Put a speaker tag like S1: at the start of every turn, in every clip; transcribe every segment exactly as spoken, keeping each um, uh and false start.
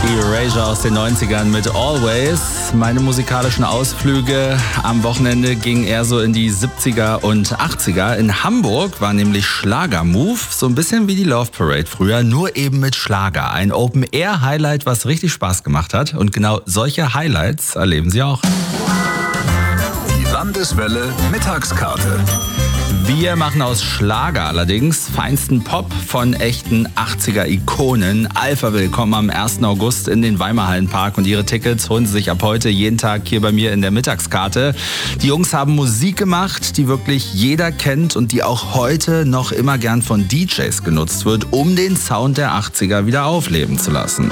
S1: Erasure aus den neunzigern mit Always. Meine musikalischen Ausflüge am Wochenende gingen eher so in die siebziger und achtziger. In Hamburg war nämlich Schlager-Move, so ein bisschen wie die Love Parade früher, nur eben mit Schlager. Ein Open-Air-Highlight, was richtig Spaß gemacht hat. Und genau solche Highlights erleben Sie auch.
S2: Die Landeswelle Mittagskarte.
S1: Wir machen aus Schlager allerdings feinsten Pop von echten achtziger-Ikonen. Alphaville kommen am ersten August in den Weimarhallenpark und ihre Tickets holen Sie sich ab heute jeden Tag hier bei mir in der Mittagskarte. Die Jungs haben Musik gemacht, die wirklich jeder kennt und die auch heute noch immer gern von D Js genutzt wird, um den Sound der achtziger wieder aufleben zu lassen.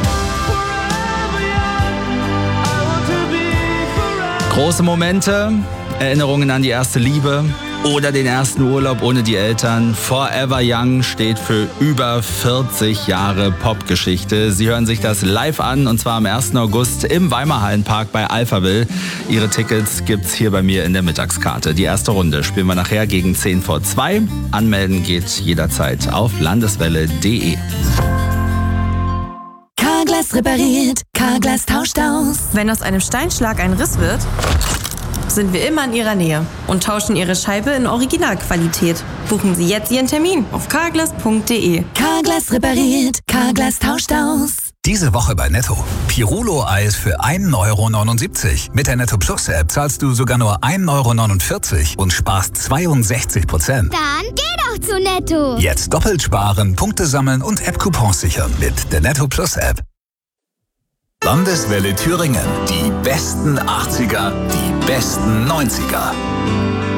S1: Große Momente, Erinnerungen an die erste Liebe oder den ersten Urlaub ohne die Eltern. Forever Young steht für über vierzig Jahre Popgeschichte. Sie hören sich das live an und zwar am ersten August im Weimarhallenpark bei Alphaville. Ihre Tickets gibt's hier bei mir in der Mittagskarte. Die erste Runde spielen wir nachher gegen zehn vor zwei. Anmelden geht jederzeit auf landeswelle punkt de.
S3: Carglass repariert, Carglass tauscht aus.
S4: Wenn aus einem Steinschlag ein Riss wird, sind wir immer in Ihrer Nähe und tauschen Ihre Scheibe in Originalqualität. Buchen Sie jetzt Ihren Termin auf carglass punkt de.
S3: Carglass repariert, Carglass tauscht aus.
S2: Diese Woche bei Netto. Pirolo-Eis für ein Euro neunundsiebzig. Mit der Netto Plus App zahlst du sogar nur ein Euro neunundvierzig und sparst zweiundsechzig Prozent.
S5: Dann geh doch zu Netto.
S2: Jetzt doppelt sparen, Punkte sammeln und App-Coupons sichern mit der Netto Plus App. Landeswelle Thüringen. Die besten achtziger, die besten neunziger.